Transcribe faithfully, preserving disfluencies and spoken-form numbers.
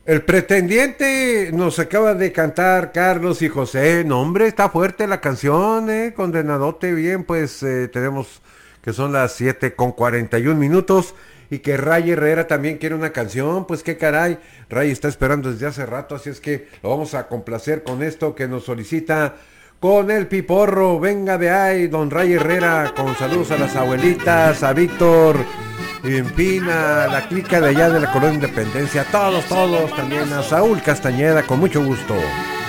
El pretendiente nos acaba de cantar Carlos y José. No, hombre, está fuerte la canción, eh, condenadote. Bien, pues eh, tenemos que son las siete con cuarenta y un minutos y que Ray Herrera también quiere una canción. Pues qué caray, Ray está esperando desde hace rato, así es que lo vamos a complacer con esto que nos solicita con el piporro. Venga de ahí, don Ray Herrera, con saludos a las abuelitas, a Víctor. En fin, a la clica de allá de la Colonia Independencia, todos, todos, también a Saúl Castañeda, con mucho gusto.